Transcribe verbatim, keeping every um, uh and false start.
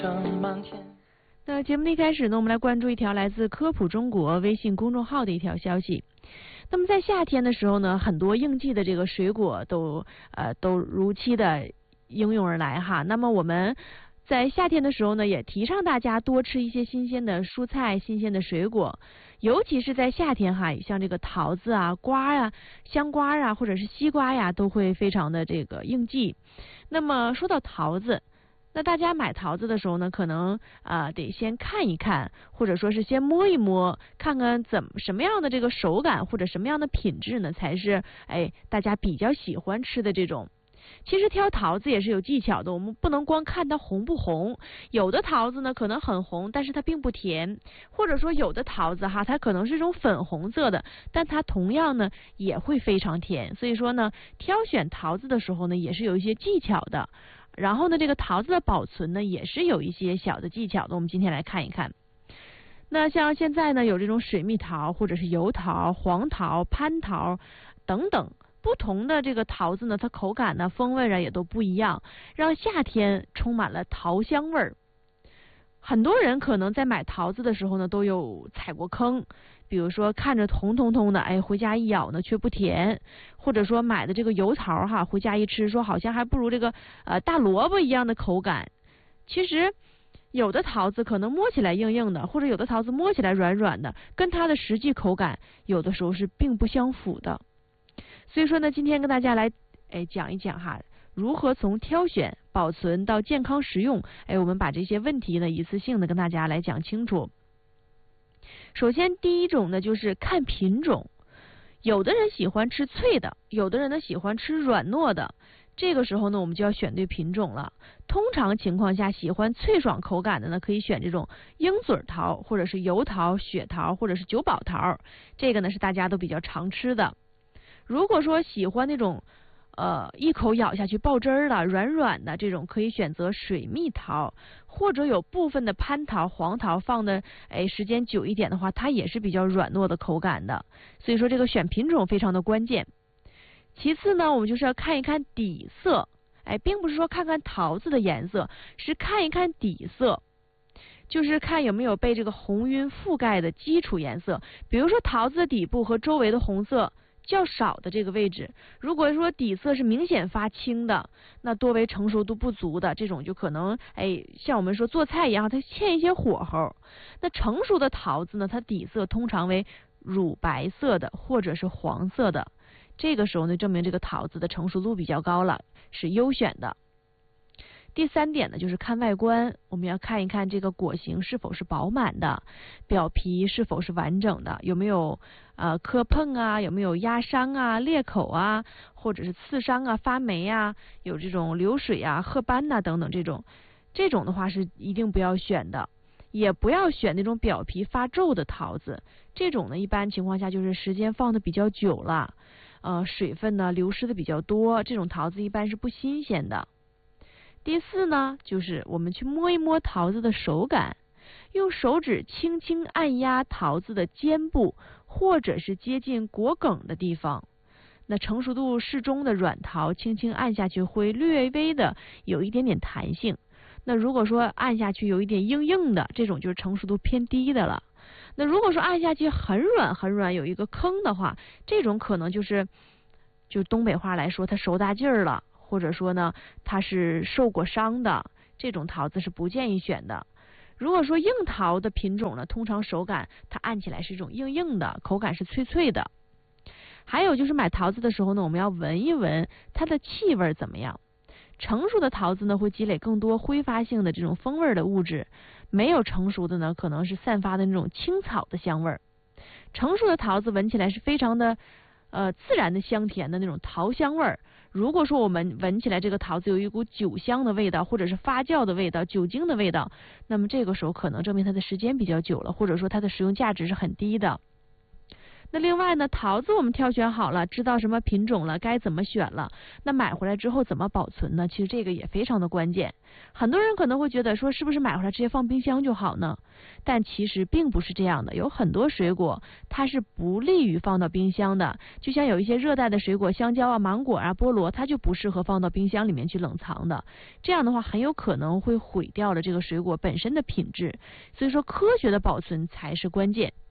那节目的一开始呢，我们来关注一条来自科普中国微信公众号的一条消息。那么在夏天的时候呢，很多应季的这个水果都呃都如期的应运而来哈。那么我们在夏天的时候呢，也提倡大家多吃一些新鲜的蔬菜、新鲜的水果，尤其是在夏天哈，像这个桃子啊、瓜呀、香瓜啊，或者是西瓜呀，都会非常的这个应季。那么说到桃子，那大家买桃子的时候呢，可能啊、呃、得先看一看，或者说是先摸一摸，看看怎么什么样的这个手感或者什么样的品质呢，才是哎大家比较喜欢吃的这种。其实挑桃子也是有技巧的，我们不能光看它红不红，有的桃子呢可能很红，但是它并不甜，或者说有的桃子哈，它可能是一种粉红色的，但它同样呢也会非常甜。所以说呢，挑选桃子的时候呢，也是有一些技巧的。然后呢，这个桃子的保存呢，也是有一些小的技巧的。我们今天来看一看。那像现在呢，有这种水蜜桃，或者是油桃、黄桃、蟠桃等等不同的这个桃子呢，它口感呢、风味啊也都不一样，让夏天充满了桃香味儿。很多人可能在买桃子的时候呢，都有踩过坑，比如说看着红彤彤的，哎，回家一咬呢却不甜，或者说买的这个油桃哈，回家一吃说好像还不如这个呃大萝卜一样的口感。其实有的桃子可能摸起来硬硬的，或者有的桃子摸起来软软的，跟它的实际口感有的时候是并不相符的。所以说呢，今天跟大家来哎讲一讲哈，如何从挑选、保存到健康食用，哎，我们把这些问题呢一次性的跟大家来讲清楚。首先第一种呢就是看品种，有的人喜欢吃脆的，有的人呢喜欢吃软糯的，这个时候呢我们就要选对品种了。通常情况下喜欢脆爽口感的呢，可以选这种鹰嘴桃，或者是油桃、雪桃，或者是九宝桃，这个呢是大家都比较常吃的。如果说喜欢那种呃一口咬下去爆汁儿的软软的，这种可以选择水蜜桃，或者有部分的蟠桃、黄桃放的哎时间久一点的话，它也是比较软糯的口感的。所以说这个选品种非常的关键。其次呢，我们就是要看一看底色，哎，并不是说看看桃子的颜色，是看一看底色，就是看有没有被这个红晕覆盖的基础颜色。比如说桃子的底部和周围的红色较少的这个位置，如果说底色是明显发青的，那多为成熟度不足的，这种就可能哎像我们说做菜一样，它欠一些火候。那成熟的桃子呢，它底色通常为乳白色的或者是黄色的，这个时候呢证明这个桃子的成熟度比较高了，是优选的。第三点呢，就是看外观，我们要看一看这个果形是否是饱满的，表皮是否是完整的，有没有呃磕碰啊，有没有压伤啊、裂口啊，或者是刺伤啊、发霉啊，有这种流水啊、褐斑呐、啊、等等，这种这种的话是一定不要选的。也不要选那种表皮发皱的桃子，这种呢一般情况下就是时间放的比较久了，呃水分呢流失的比较多，这种桃子一般是不新鲜的。第四呢，就是我们去摸一摸桃子的手感，用手指轻轻按压桃子的尖部，或者是接近果梗的地方。那成熟度适中的软桃，轻轻按下去会略微的有一点点弹性。那如果说按下去有一点硬硬的，这种就是成熟度偏低的了。那如果说按下去很软很软，有一个坑的话，这种可能就是就东北话来说，它熟大劲儿了。或者说呢，它是受过伤的，这种桃子是不建议选的。如果说硬桃的品种呢，通常手感它按起来是一种硬硬的，口感是脆脆的。还有就是买桃子的时候呢，我们要闻一闻它的气味怎么样。成熟的桃子呢，会积累更多挥发性的这种风味的物质，没有成熟的呢，可能是散发的那种青草的香味。成熟的桃子闻起来是非常的呃自然的香甜的那种桃香味儿。如果说我们闻起来这个桃子有一股酒香的味道，或者是发酵的味道、酒精的味道，那么这个时候可能证明它的时间比较久了，或者说它的食用价值是很低的。 那另外呢，桃子我们挑选好了，知道什么品种了，该怎么选了，那买回来之后怎么保存呢？其实这个也非常的关键。很多人可能会觉得说，是不是买回来直接放冰箱就好呢？但其实并不是这样的，有很多水果它是不利于放到冰箱的，就像有一些热带的水果，香蕉啊、芒果啊、菠萝，它就不适合放到冰箱里面去冷藏的。这样的话，很有可能会毁掉了这个水果本身的品质。所以说，科学的保存才是关键。